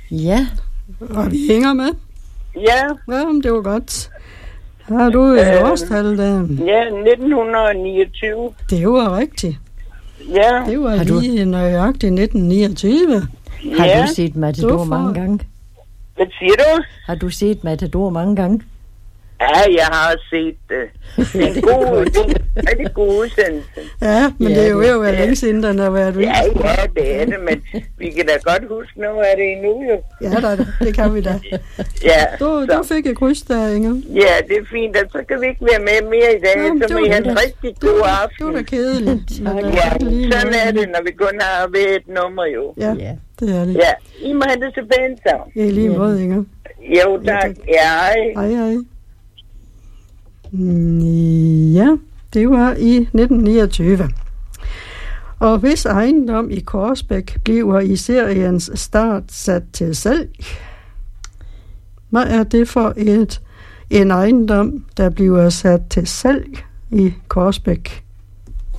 Ja. Og vi hænger med. Ja. Jamen, det var godt. Har du et årstal der? Ja, 1929. Det var rigtigt. Ja. Det var lige nøjagtigt 1929. Har du set Matador mange gange? Hvad siger du? Har du set Matador mange gange? Ja, jeg har set det. Det er en god udsendelse. Ja, men det er jo ved at være længe siden, den har været vist. Ja, det er det, men vi kan da godt huske noget af det endnu, jo. Ja, det kan vi da. Ja, du fik et kryds der, Inger. Ja, det er fint, og så kan vi ikke være med mere i dag, så må I have en rigtig god aften. Det var da kedeligt. Ja, sådan er det, når vi kun har ved et nummer, jo. Ja, det er det. Ja, I må have det tilbage sammen. Ja, lige måde, Inger. Jo, tak. Ja, hej. Hej. Ja, det var i 1929. Og hvis ejendom i Korsbæk bliver i seriens start sat til salg, hvad er det for en ejendom, der bliver sat til salg i Korsbæk?